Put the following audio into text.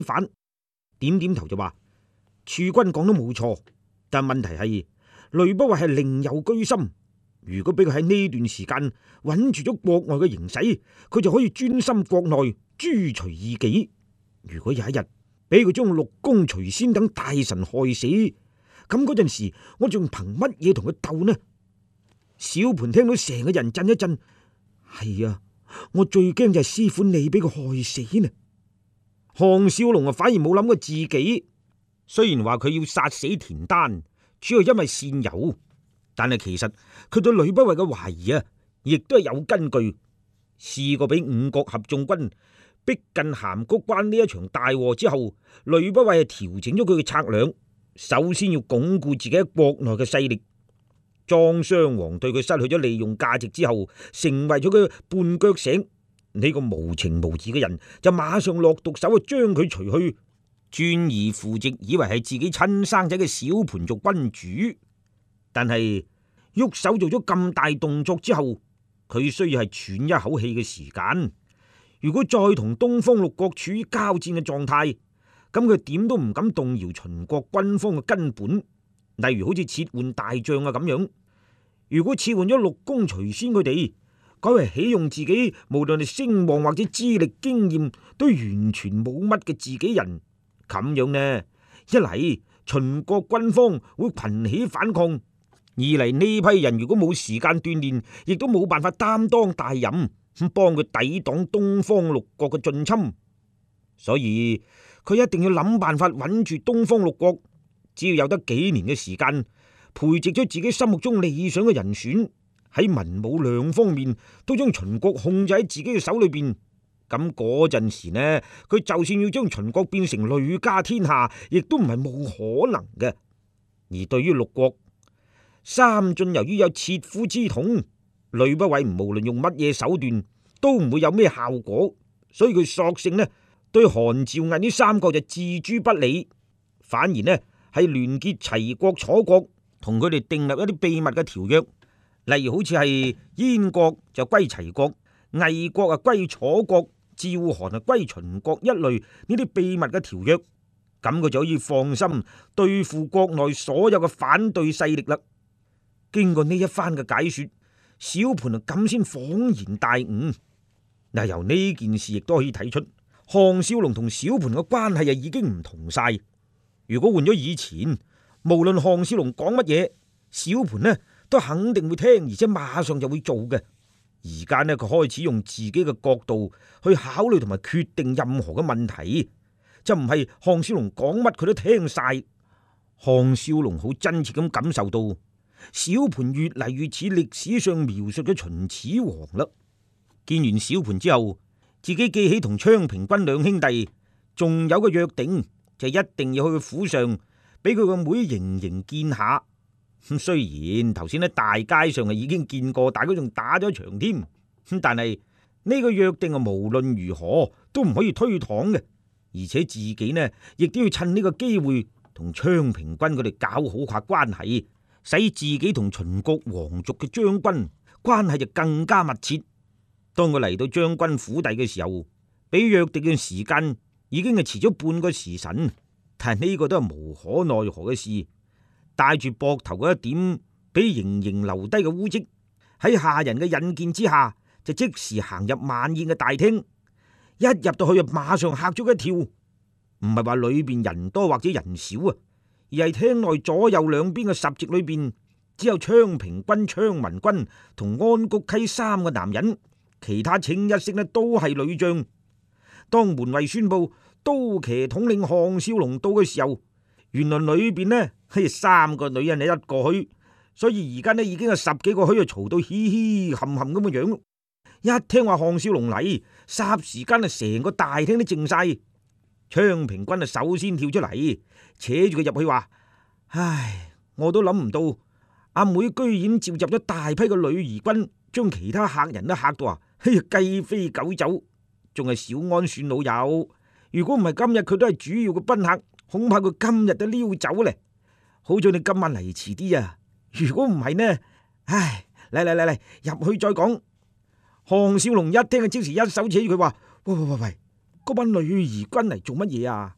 反，點點頭就話：儲君講得冇錯，但問題係呂不韋係另有居心。如果俾佢喺呢段時間穩住咗國外嘅形勢，佢就可以專心國內，誅除異己。如果有一日俾佢將陸公、徐仙等大臣害死，咁嗰陣時我仲憑乜嘢同佢鬥呢？小盤聽到成個人震一震，係啊，我最驚就係師傅你俾佢害死呢。項少龍反而冇諗過自己，雖然話佢要殺死田丹，主要因為善友。但係其實佢對呂不韋嘅懷疑啊，亦都係有根據。試過俾五國合眾軍逼近函谷關呢一場大禍之後，呂不韋係調整咗佢嘅策略，首先要鞏固自己喺國內嘅勢力。莊襄王對佢失去咗利用價值之後，成為咗佢絆腳石。呢個無情無義嘅人就馬上落毒手去將佢除去，專而扶植，以為係自己親生仔嘅小盤做君主。但係喐手做咗咁大動作之後，佢需要係喘一口氣嘅時間。如果再同東方六國處於交戰嘅狀態，咁佢點都唔敢動搖秦國軍方嘅根本。例如好似撤換大將啊咁樣。如果撤換咗陸公、徐仙佢哋，改為起用自己無論係聲望或者資歷經驗都完全冇乜嘅自己人，咁樣呢，一嚟秦國軍方會群起反抗。二嚟呢批人如果冇時間鍛煉，亦都冇辦法擔當大任，咁幫佢抵擋東方六國嘅進侵。所以佢一定要諗辦法穩住東方六國。只要有得幾年嘅時間，培植咗自己心目中理想嘅人選，喺文武兩方面都將秦國控制喺自己嘅手裏邊。咁嗰陣時呢，佢就算要將秦國變成呂家天下，亦都唔係冇可能嘅。而對於六國，三晉由於有切膚之痛，呂不韋無論用乜嘢手段都唔會有咩效果，所以佢索性呢對韓趙魏呢三國就置諸不理，反而呢係聯結齊國楚國，同佢哋訂立一啲秘密嘅條約，例如好似係燕國就歸齊國，魏國啊歸楚國，趙韓啊歸秦國一類呢啲秘密嘅條約，咁佢就可以放心對付國內所有嘅反對勢力啦。經過呢一番嘅解說，小盤啊咁先恍然大悟。嗱，由呢件事亦都可以睇出，項少龍同小盤嘅關係已經唔同晒。如果換咗以前，無論項少龍講乜嘢，小盤呢都肯定會聽，而且馬上就會做嘅。而家呢，佢開始用自己嘅角度去考慮同埋決定任何嘅問題，就唔係項少龍講乜佢都聽晒。項少龍好真切咁感受到，小盤越嚟越似歷史上描述嘅秦始皇啦。見完小盤之後，自己記起同昌平君兩兄弟仲有個約定，就一定要去佢府上俾佢個妹盈盈見下。咁雖然頭先喺大街上已經見過，大家仲打咗場添，但係呢個約定啊，無論如何都唔可以推搪嘅。而且自己呢亦都要趁呢個機會同昌平君佢哋搞好下關係，使自己同秦國皇族嘅將軍關係就更加密切。當佢嚟到將軍府邸嘅時候，比約定嘅時間已經係遲咗半個時辰，但係呢個都係無可奈何嘅事。帶住膊頭嗰一點俾盈盈留低嘅污跡，喺下人嘅引薦之下，就即時行入晚宴嘅大廳。一入到去就馬上嚇咗一跳，唔係話裏邊人多或者人少啊，而係廳內左右兩邊嘅十席裏邊，只有昌平君、昌文君同安谷溪三個男人，其他清一色呢都係女將。當門衛宣布刀騎統領項少龍到嘅時候，原來裏邊呢係三個女人係一個墟，所以而家呢已經有十幾個墟啊，嘈到嘻嘻冚冚咁嘅樣。一聽話項少龍嚟，霎時間啊成個大廳都靜晒。昌平君啊首先跳出嚟，扯住佢入去話：唉，我都諗唔到阿妹居然召集咗大批嘅女兒軍，將其他客人都嚇到啊！嘿呀，雞飛狗走，仲係小安算老友。如果唔係今日佢都係主要嘅賓客，恐怕佢今日都溜走咧。好在你今晚嚟遲啲啊！如果唔係呢，唉，嚟入去再講。項少龍一聽就即時一手扯住佢話：喂，嗰班女兒軍嚟做乜嘢啊？